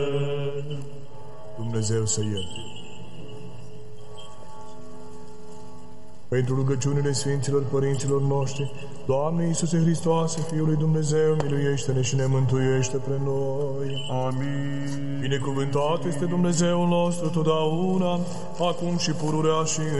Dumnezeu să ierte. Pentru rugăciunile Sfinților Părinților noștri, Doamne Iisuse Hristoase, Fiul lui Dumnezeu, miluiește-ne și ne mântuiește pre noi. Amin. Binecuvântat este Dumnezeul nostru totdeauna, acum și pururea și